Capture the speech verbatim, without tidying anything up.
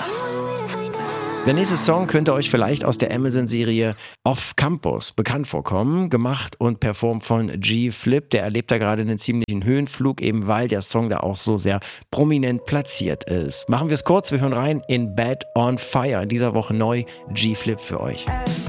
Der nächste Song könnte euch vielleicht aus der Amazon-Serie Off Campus bekannt vorkommen. Gemacht und performt von G-Flip. Der erlebt da gerade einen ziemlichen Höhenflug, eben weil der Song da auch so sehr prominent platziert ist. Machen wir es kurz, wir hören rein in Bad on Fire. In dieser Woche neu G-Flip für euch.